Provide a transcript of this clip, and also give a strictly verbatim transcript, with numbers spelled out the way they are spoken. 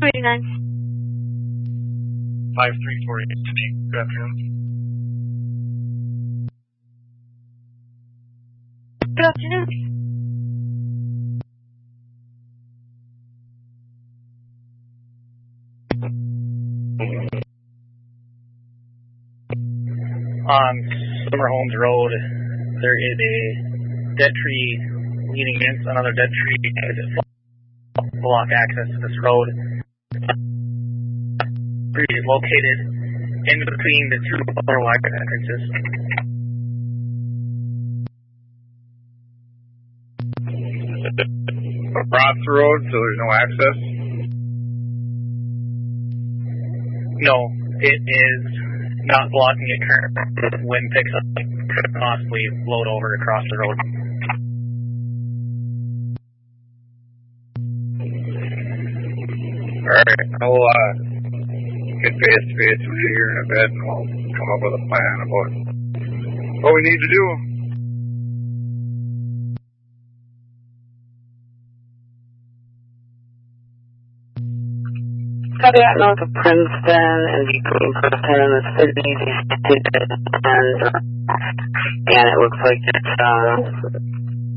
eighty-nine. five three four eight. Good afternoon. Good afternoon. On Summer Homes Road, there is a dead tree leading against another dead tree as it block access to this road. Tree is located in between the two other wide entrances. Across the road, so there's no access? No, it is not blocking it currently. Wind picks up, could possibly float over across the road. Alright, I'll uh, get face to face with you here in a bit and we'll come up with a plan about what we need to do. Copy that north of Princeton and between Princeton and the city, and, uh, and it looks like it's, uh,